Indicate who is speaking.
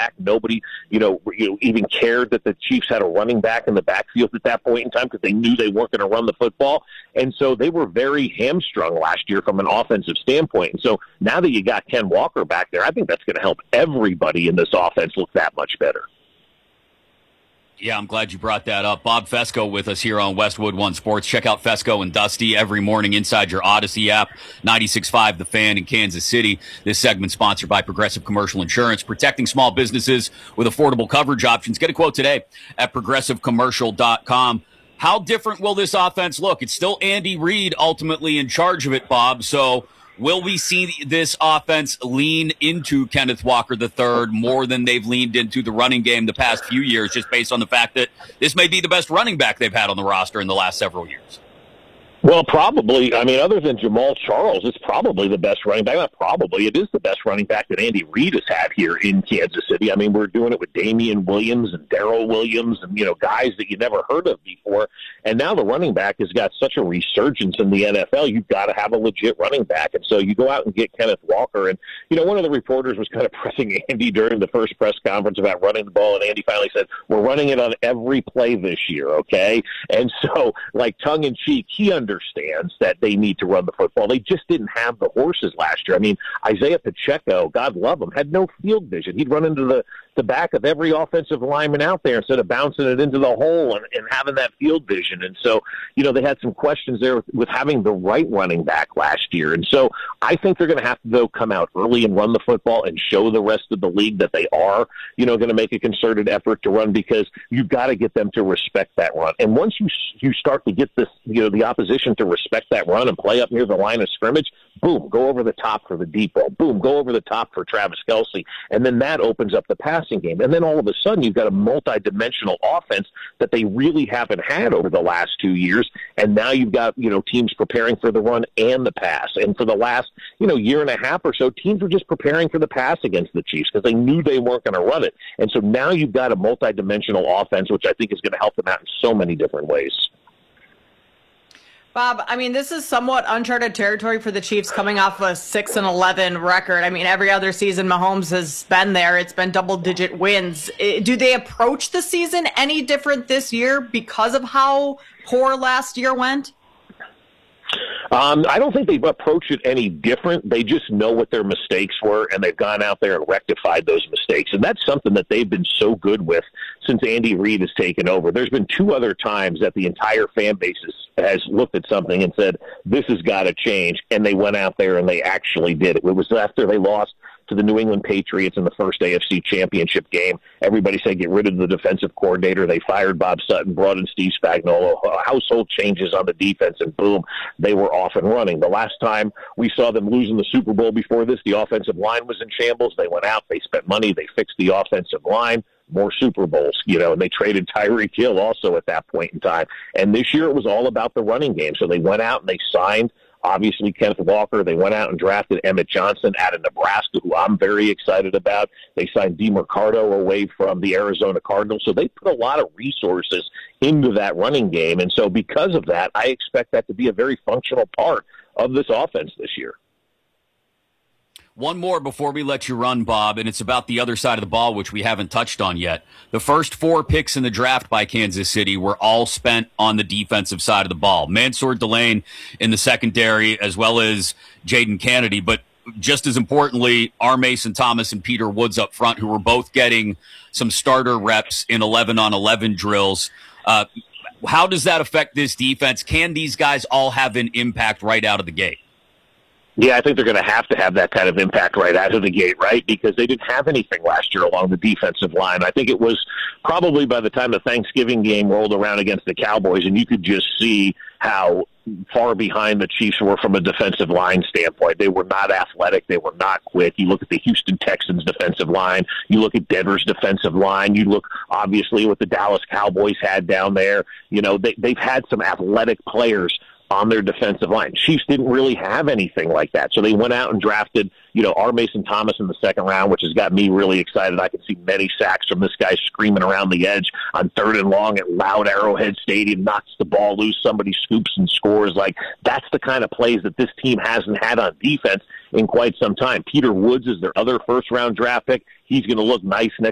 Speaker 1: back. Nobody, even cared that the Chiefs had a running back in the backfield at that point in time because they knew they weren't going to run the football. And so they were very hamstrung last year from an offensive standpoint. And so now that you got Ken Walker back there, I think that's going to help everybody in this offense look that much better.
Speaker 2: Yeah, I'm glad you brought that up. Bob Fesco with us here on Westwood One Sports. Check out Fesco and Dusty every morning inside your Odyssey app, 96.5 The Fan in Kansas City. This segment sponsored by Progressive Commercial Insurance, protecting small businesses with affordable coverage options. Get a quote today at progressivecommercial.com. How different will this offense look? It's still Andy Reid ultimately in charge of it, Bob. So will we see this offense lean into Kenneth Walker III more than they've leaned into the running game the past few years, just based on the fact that this may be the best running back they've had on the roster in the last several years?
Speaker 1: Well, probably. I mean, other than Jamal Charles, it's probably the best running back. Not probably. It is the best running back that Andy Reid has had here in Kansas City. I mean, we're doing it with Damian Williams and Darrell Williams and, guys that you never heard of before. And now the running back has got such a resurgence in the NFL. You've got to have a legit running back. And so you go out and get Kenneth Walker. And, one of the reporters was kind of pressing Andy during the first press conference about running the ball. And Andy finally said, we're running it on every play this year, okay? And so, like, tongue-in-cheek, he understands that they need to run the football. They just didn't have the horses last year. I mean, Isaiah Pacheco, God love him, had no field vision. He'd run into the back of every offensive lineman out there instead of bouncing it into the hole and having that field vision. And so, they had some questions there with having the right running back last year. And so I think they're going to have to, though, come out early and run the football and show the rest of the league that they are, going to make a concerted effort to run, because you've got to get them to respect that run. And once you start to get this, the opposition to respect that run and play up near the line of scrimmage, boom, go over the top for the deep ball. Boom, go over the top for Travis Kelce. And then that opens up the passing game. And then all of a sudden you've got a multi-dimensional offense that they really haven't had over the last 2 years. And now you've got, teams preparing for the run and the pass. And for the last, year and a half or so, teams were just preparing for the pass against the Chiefs because they knew they weren't going to run it. And so now you've got a multi-dimensional offense, which I think is going to help them out in so many different ways.
Speaker 3: Bob, I mean, this is somewhat uncharted territory for the Chiefs coming off a 6-11 record. I mean, every other season Mahomes has been there. It's been double-digit wins. Do they approach the season any different this year because of how poor last year went?
Speaker 1: I don't think they've approached it any different. They just know what their mistakes were, and they've gone out there and rectified those mistakes. And that's something that they've been so good with since Andy Reid has taken over. There's been 2 other times that the entire fan base has looked at something and said, this has got to change, and they went out there and they actually did it. It was after they lost to the New England Patriots in the first AFC Championship game. Everybody said get rid of the defensive coordinator. They fired Bob Sutton, brought in Steve Spagnuolo, household changes on the defense, and boom, they were off and running. The last time we saw them losing the Super Bowl before this, the offensive line was in shambles. They went out, they spent money, they fixed the offensive line, more Super Bowls, and they traded Tyreek Hill also at that point in time. And this year it was all about the running game. So they went out and they signed, obviously, Kenneth Walker. They went out and drafted Emmett Johnson out of Nebraska, who I'm very excited about. They signed DeMarcado away from the Arizona Cardinals. So they put a lot of resources into that running game. And so because of that, I expect that to be a very functional part of this offense this year.
Speaker 2: One more before we let you run, Bob, and it's about the other side of the ball, which we haven't touched on yet. The first 4 picks in the draft by Kansas City were all spent on the defensive side of the ball. Mansour Delane in the secondary, as well as Jaden Kennedy, but just as importantly, R. Mason Thomas and Peter Woods up front, who were both getting some starter reps in 11-on-11 drills. How does that affect this defense? Can these guys all have an impact right out of the gate?
Speaker 1: Yeah, I think they're going to have that kind of impact right out of the gate, right? Because they didn't have anything last year along the defensive line. I think it was probably by the time the Thanksgiving game rolled around against the Cowboys, and you could just see how far behind the Chiefs were from a defensive line standpoint. They were not athletic. They were not quick. You look at the Houston Texans defensive line. You look at Denver's defensive line. You look, obviously, what the Dallas Cowboys had down there. They've had some athletic players on their defensive line. Chiefs didn't really have anything like that. So they went out and drafted, R. Mason Thomas in the second round, which has got me really excited. I can see many sacks from this guy screaming around the edge on 3rd and long at loud Arrowhead Stadium, knocks the ball loose, somebody scoops and scores. Like, that's the kind of plays that this team hasn't had on defense in quite some time. Peter Woods is their other first-round draft pick. He's going to look nice next